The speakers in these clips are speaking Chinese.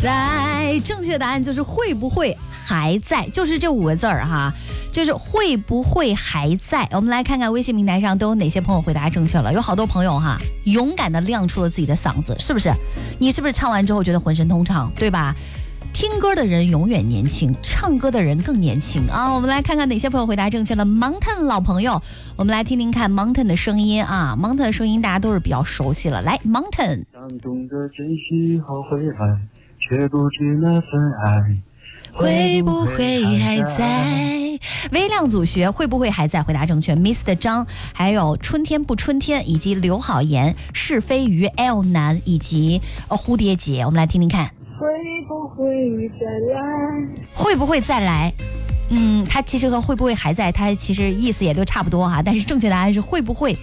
在，正确答案就是会不会还在，就是这5个字儿哈，就是会不会还在。我们来看看微信平台上都有哪些朋友回答正确了，有好多朋友哈，勇敢的亮出了自己的嗓子，是不是？你是不是唱完之后觉得浑身通畅，对吧？听歌的人永远年轻，唱歌的人更年轻啊！我们来看看哪些朋友回答正确了。Mountain 老朋友，我们来听听看 Mountain 的声音啊 ，Mountain 的声音大家都是比较熟悉了。来 ，Mountain。 当懂得珍惜后悔爱，却不知那份爱会不会还在？微量组学会不会还在？回答正确。Mr. 张，还有春天不春天，以及刘好言、是非鱼、L 男以及蝴蝶结，我们来听听看。 会不会再来？ 会不会再来？它其实和会不会还在，它其实意思也都差不多哈。但是正确答案是会不会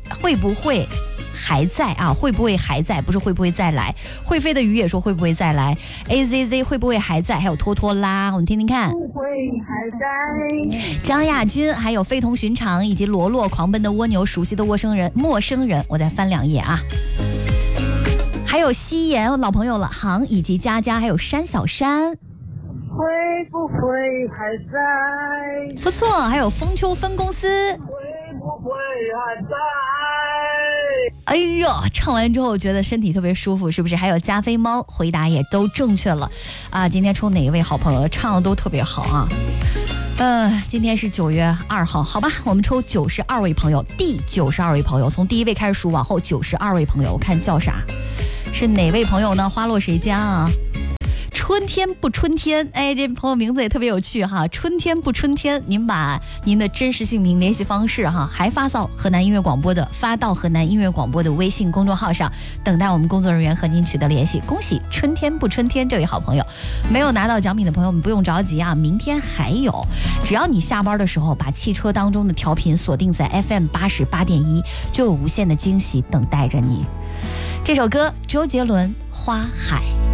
还在啊？会不会还在？不是会不会再来。会飞的鱼也说会不会再来。AZZ 会不会还在？还有拖拖拉，我们听听看。 不会还在。 张亚军，还有非同寻常，以及罗罗狂奔的蜗牛，熟悉的陌生人，我再翻2页啊。还有夕颜老朋友了，航以及佳佳，还有山小山， 会不会还在？ 不错，还有风秋分公司， 会不会还在？ 哎呀，唱完之后觉得身体特别舒服，是不是？还有加菲猫，回答也都正确了啊！今天抽哪一位好朋友，唱的都特别好啊。今天是9月2号，好吧，我们抽92位朋友，第92位朋友，从第1位开始数，往后92位朋友，我看叫啥？是哪位朋友呢？花落谁家啊？春天不春天，哎，这朋友名字也特别有趣哈。春天不春天，您把您的真实姓名、联系方式哈，还发到河南音乐广播的微信公众号上，等待我们工作人员和您取得联系。恭喜春天不春天这位好朋友，没有拿到奖品的朋友们不用着急啊，明天还有。只要你下班的时候把汽车当中的调频锁定在 FM 88.1，就有无限的惊喜等待着你。这首歌周杰伦《花海》。